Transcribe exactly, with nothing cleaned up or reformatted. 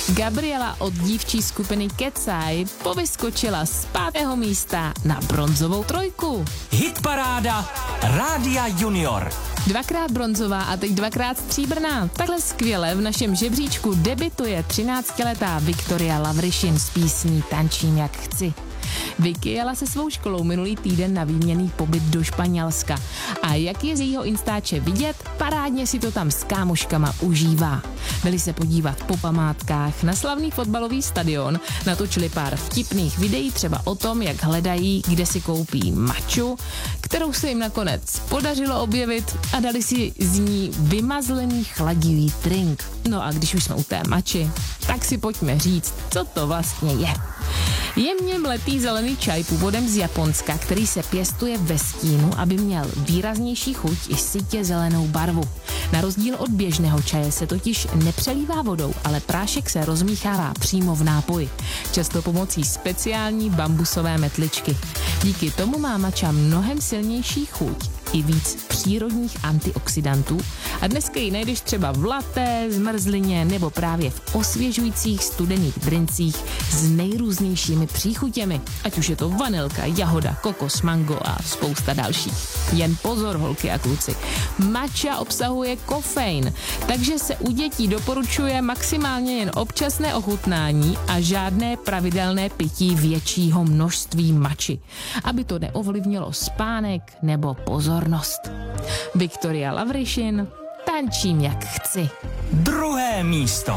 Gabriela od dívčí skupiny Kecaj povyskočila z pátého místa na bronzovou trojku. Hitparáda Rádia Junior. Dvakrát bronzová a teď dvakrát stříbrná. Takhle skvěle v našem žebříčku debituje třináctiletá Viktoria Lavrišin s písní Tančím jak chci. Vicky jela se svou školou minulý týden na výměnný pobyt do Španělska a jak je z jejího instáče vidět, parádně si to tam s kámoškama užívá. Byli se podívat po památkách na slavný fotbalový stadion, natočili pár vtipných videí třeba o tom, jak hledají, kde si koupí maču, kterou se jim nakonec podařilo objevit a dali si z ní vymazlený chladivý drink. No a když už jsme u té mači, tak si pojďme říct, co to vlastně je. Jemně mletý zelený čaj původem z Japonska, který se pěstuje ve stínu, aby měl výraznější chuť i sytě zelenou barvu. Na rozdíl od běžného čaje se totiž nepřelívá vodou, ale prášek se rozmíchává přímo v nápoji, často pomocí speciální bambusové metličky. Díky tomu má mača mnohem silnější chuť i víc přírodních antioxidantů a dneska ji najdeš třeba v laté, zmrzlině nebo právě v osvěžujících studených drincích s nejrůznějšími příchutěmi, ať už je to vanilka, jahoda, kokos, mango a spousta dalších. Jen pozor, holky a kluci, matcha obsahuje kofein, takže se u dětí doporučuje maximálně jen občasné ochutnání a žádné pravidelné pití většího množství matchy, aby to neovlivnilo spánek nebo pozornost. Viktoria Lavrišin, Tančím jak chci. Druhé místo.